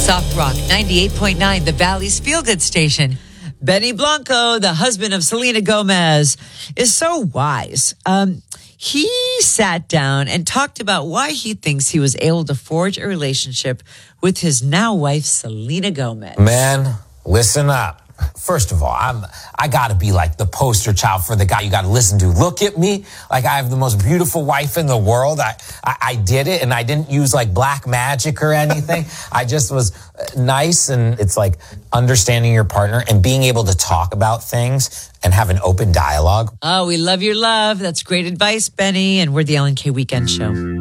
Soft Rock 98.9, the Valley's feel-good station. Benny Blanco, the husband of Selena Gomez, is so wise. He sat down and talked about why he thinks he was able to forge a relationship with his now wife, Selena Gomez. Man, listen up. First of all, I got to be like the poster child for the guy you got to listen to. Look at me. Like, I have the most beautiful wife in the world. I did it, and I didn't use like black magic or anything. I just was nice, and it's like understanding your partner and being able to talk about things and have an open dialogue. Oh, we love your love. That's great advice, Benny. And we're the Ellen K Weekend Show.